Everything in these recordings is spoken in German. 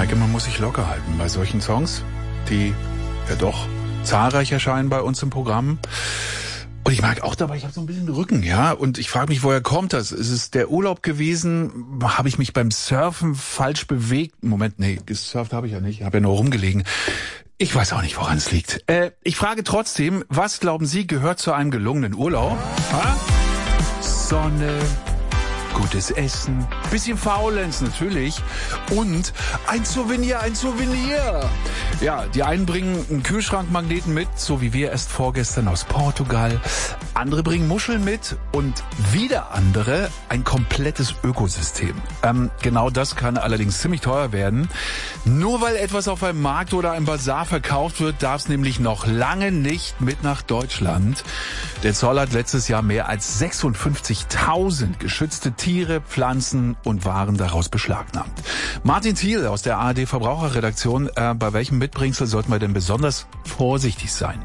Heike, man muss sich locker halten bei solchen Songs, die ja doch zahlreich erscheinen bei uns im Programm. Und ich merke auch dabei, ich habe so ein bisschen Rücken, ja. Und ich frage mich, woher kommt das? Ist es der Urlaub gewesen? Habe ich mich beim Surfen falsch bewegt? Moment, nee, gesurft habe ich ja nicht. Ich habe ja nur rumgelegen. Ich weiß auch nicht, woran es liegt. Ich frage trotzdem, was glauben Sie gehört zu einem gelungenen Urlaub? Ha? Sonne, gutes Essen, bisschen Faulenz natürlich und ein Souvenir. Ja, die einen bringen einen Kühlschrankmagneten mit, so wie wir erst vorgestern aus Portugal. Andere bringen Muscheln mit und wieder andere ein komplettes Ökosystem. Genau das kann allerdings ziemlich teuer werden. Nur weil etwas auf einem Markt oder einem Bazar verkauft wird, darf es nämlich noch lange nicht mit nach Deutschland. Der Zoll hat letztes Jahr mehr als 56.000 geschützte Tiere, Pflanzen und Waren daraus beschlagnahmt. Martin Thiel aus der ARD Verbraucherredaktion, bei welchem Mitbringsel sollten wir denn besonders vorsichtig sein?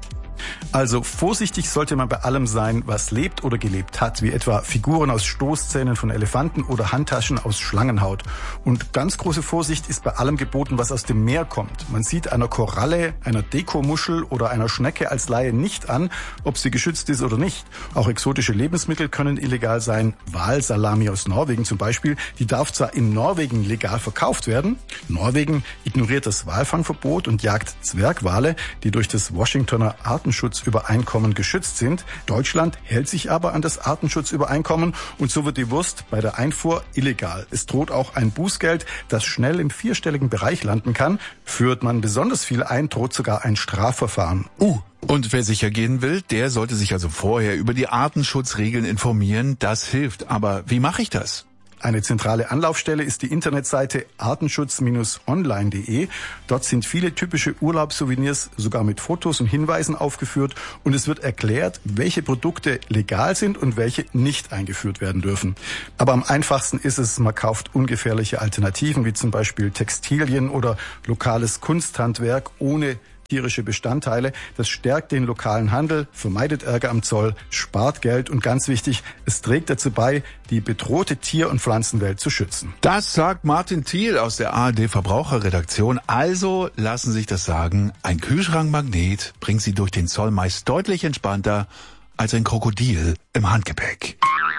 Also vorsichtig sollte man bei allem sein, was lebt oder gelebt hat, wie etwa Figuren aus Stoßzähnen von Elefanten oder Handtaschen aus Schlangenhaut. Und ganz große Vorsicht ist bei allem geboten, was aus dem Meer kommt. Man sieht einer Koralle, einer Dekomuschel oder einer Schnecke als Laie nicht an, ob sie geschützt ist oder nicht. Auch exotische Lebensmittel können illegal sein. Walsalami aus Norwegen zum Beispiel, die darf zwar in Norwegen legal verkauft werden. Norwegen ignoriert das Walfangverbot und jagt Zwergwale, die durch das Washingtoner Artenschutzübereinkommen geschützt sind. Deutschland hält sich aber an das Artenschutzübereinkommen und so wird die Wurst bei der Einfuhr illegal. Es droht auch ein Bußgeld, das schnell im vierstelligen Bereich landen kann. Führt man besonders viel ein, droht sogar ein Strafverfahren. Und wer sicher gehen will, der sollte sich also vorher über die Artenschutzregeln informieren. Das hilft. Aber wie mache ich das? Eine zentrale Anlaufstelle ist die Internetseite artenschutz-online.de. Dort sind viele typische Urlaubssouvenirs sogar mit Fotos und Hinweisen aufgeführt und es wird erklärt, welche Produkte legal sind und welche nicht eingeführt werden dürfen. Aber am einfachsten ist es, man kauft ungefährliche Alternativen wie zum Beispiel Textilien oder lokales Kunsthandwerk ohne tierische Bestandteile. Das stärkt den lokalen Handel, vermeidet Ärger am Zoll, spart Geld und ganz wichtig, es trägt dazu bei, die bedrohte Tier- und Pflanzenwelt zu schützen. Das sagt Martin Thiel aus der ARD Verbraucherredaktion. Also lassen Sie sich das sagen, ein Kühlschrankmagnet bringt Sie durch den Zoll meist deutlich entspannter als ein Krokodil im Handgepäck.